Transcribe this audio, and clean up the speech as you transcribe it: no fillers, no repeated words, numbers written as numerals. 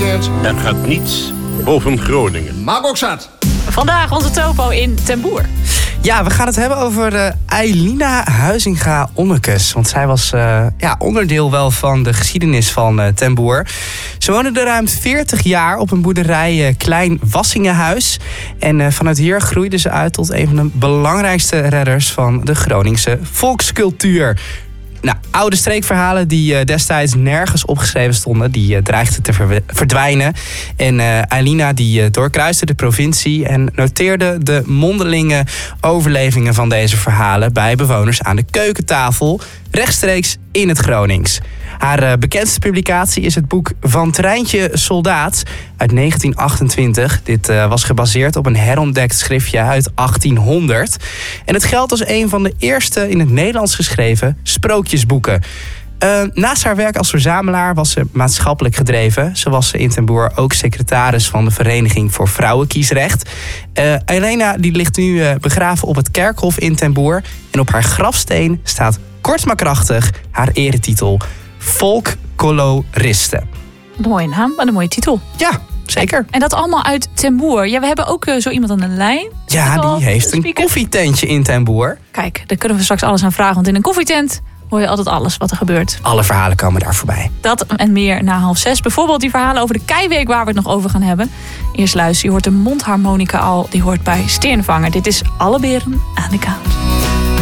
Geert. Er gaat niets boven Groningen. Mark Oxaat. Vandaag onze topo in Ten Boer. Ja, we gaan het hebben over Eilina Huizinga-Onnekes. Want zij was onderdeel wel van de geschiedenis van Ten Boer. Ze woonde er ruim 40 jaar op een boerderij Klein Wassingenhuis. En vanuit hier groeide ze uit tot een van de belangrijkste redders van de Groningse volkscultuur. Nou, oude streekverhalen die destijds nergens opgeschreven stonden, die dreigden te verdwijnen. En Eilina die doorkruiste de provincie en noteerde de mondelinge overlevingen van deze verhalen bij bewoners aan de keukentafel, rechtstreeks in het Gronings. Haar bekendste publicatie is het boek Van Treintje Soldaat uit 1928. Dit was gebaseerd op een herontdekt schriftje uit 1800. En het geldt als een van de eerste in het Nederlands geschreven sprookjesboeken. Naast haar werk als verzamelaar was ze maatschappelijk gedreven. Zo was ze in Ten Boer ook secretaris van de Vereniging voor Vrouwenkiesrecht. Eilina die ligt nu begraven op het kerkhof in Ten Boer. En op haar grafsteen staat kort maar krachtig haar eretitel Volkcoloriste. Een mooie naam en een mooie titel. Ja, zeker. En dat allemaal uit Ten Boer. Ja, we hebben ook zo iemand aan de lijn. Ja, die heeft een koffietentje in Ten Boer. Kijk, daar kunnen we straks alles aan vragen. Want in een koffietent hoor je altijd alles wat er gebeurt. Alle verhalen komen daar voorbij. Dat en meer na 5:30. Bijvoorbeeld die verhalen over de Keiweek waar we het nog over gaan hebben. Eerst luister, je hoort de mondharmonica al. Die hoort bij Steenvanger. Dit is Alle Beren aan de Kaart.